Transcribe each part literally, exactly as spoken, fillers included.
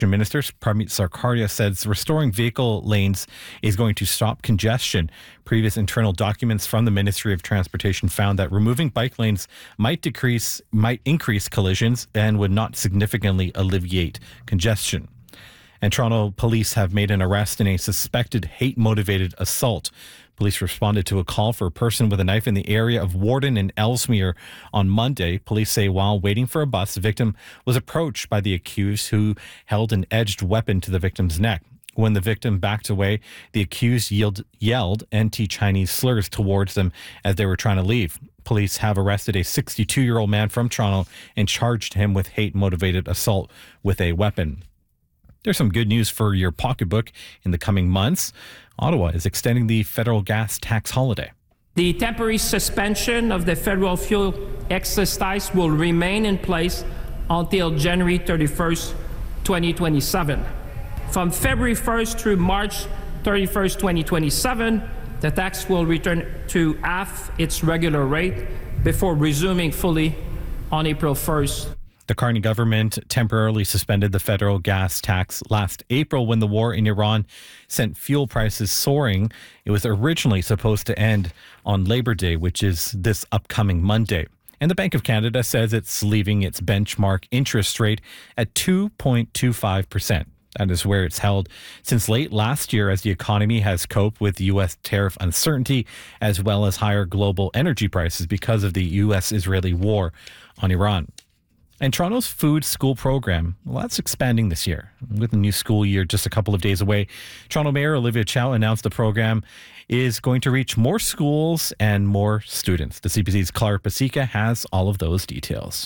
Minister Parmeet Sarkaria says restoring vehicle lanes is going to stop congestion. Previous internal documents from the Ministry of Transportation found that removing bike lanes might decrease, might increase collisions and would not significantly alleviate congestion. And Toronto police have made an arrest in a suspected hate-motivated assault. Police responded to a call for a person with a knife in the area of Warden and Ellesmere on Monday. Police say while waiting for a bus, the victim was approached by the accused who held an edged weapon to the victim's neck. When the victim backed away, the accused yelled, yelled anti-Chinese slurs towards them as they were trying to leave. Police have arrested a sixty-two-year-old man from Toronto and charged him with hate-motivated assault with a weapon. There's some good news for your pocketbook in the coming months. Ottawa is extending the federal gas tax holiday. The temporary suspension of the federal fuel excise tax will remain in place until January thirty-first, twenty twenty-seven. From February first through March thirty-first, twenty twenty-seven, the tax will return to half its regular rate before resuming fully on April first. The Carney government temporarily suspended the federal gas tax last April when the war in Iran sent fuel prices soaring. It was originally supposed to end on Labor Day, which is this upcoming Monday. And the Bank of Canada says it's leaving its benchmark interest rate at two point two five percent. That is where it's held since late last year as the economy has coped with U S tariff uncertainty as well as higher global energy prices because of the U S-Israeli war on Iran. And Toronto's Food School program, well, that's expanding this year. With the new school year just a couple of days away, Toronto Mayor Olivia Chow announced the program is going to reach more schools and more students. The C B C's Clara Pasica has all of those details.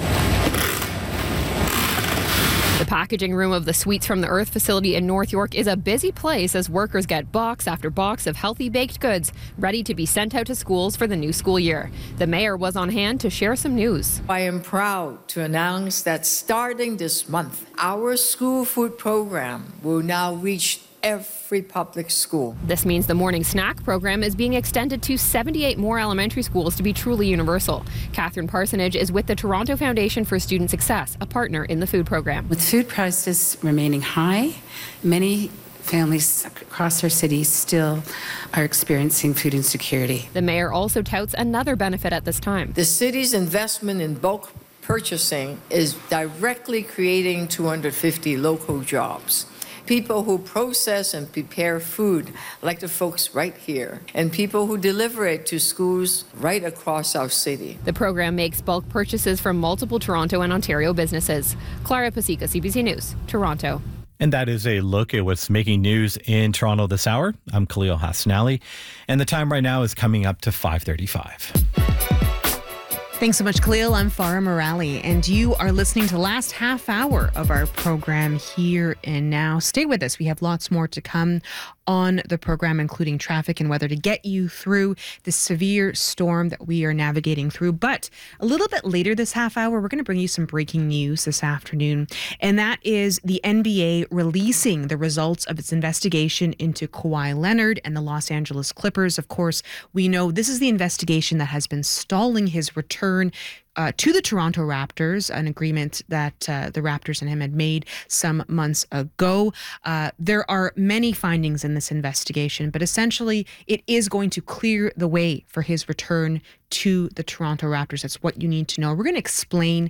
The packaging room of the Sweets from the Earth facility in North York is a busy place as workers get box after box of healthy baked goods ready to be sent out to schools for the new school year. The mayor was on hand to share some news. I am proud to announce that starting this month, our school food program will now reach every public school. This means the morning snack program is being extended to seventy-eight more elementary schools to be truly universal. Catherine Parsonage is with the Toronto Foundation for Student Success, a partner in the food program. With food prices remaining high, many families across our city still are experiencing food insecurity. The mayor also touts another benefit at this time. The city's investment in bulk purchasing is directly creating two hundred fifty local jobs. People who process and prepare food, like the folks right here, and people who deliver it to schools right across our city. The program makes bulk purchases from multiple Toronto and Ontario businesses. Clara Pasica, C B C News, Toronto. And that is a look at what's making news in Toronto this hour. I'm Khalil Hassanali, and the time right now is coming up to five thirty-five. Thanks so much, Khalil. I'm Farah Morali, and you are listening to the last half hour of our program Here and Now. Stay with us. We have lots more to come on the program, including traffic and weather to get you through the severe storm that we are navigating through. But a little bit later this half hour, we're going to bring you some breaking news this afternoon, and that is the N B A releasing the results of its investigation into Kawhi Leonard and the Los Angeles Clippers. Of course, we know this is the investigation that has been stalling his return Uh, to the Toronto Raptors, an agreement that uh, the Raptors and him had made some months ago. Uh, there are many findings in this investigation, but essentially it is going to clear the way for his return to the Toronto Raptors. That's what you need to know. We're going to explain.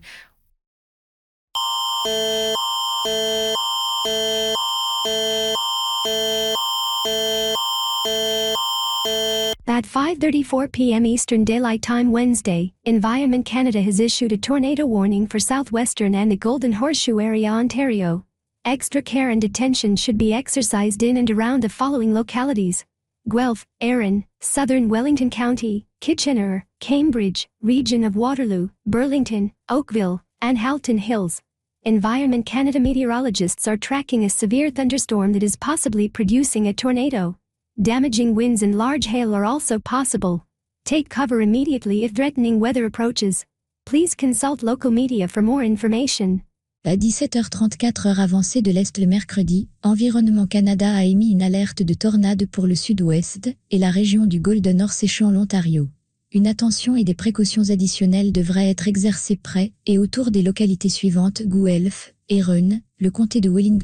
At five thirty-four p.m. Eastern Daylight Time Wednesday, Environment Canada has issued a tornado warning for southwestern and the Golden Horseshoe area, Ontario. Extra care and attention should be exercised in and around the following localities: Guelph, Erin, Southern Wellington County, Kitchener, Cambridge, region of Waterloo, Burlington, Oakville, and Halton Hills. Environment Canada meteorologists are tracking a severe thunderstorm that is possibly producing a tornado. Damaging winds and large hail are also possible. Take cover immediately if threatening weather approaches. Please consult local media for more information. À dix-sept heures trente-quatre heure avancée de l'Est le mercredi, Environnement Canada a émis une alerte de tornade pour le sud-ouest et la région du Golden Horseshoe en Ontario. Une attention et des précautions additionnelles devraient être exercées près et autour des localités suivantes: Guelph, Erin, le comté de Wellington.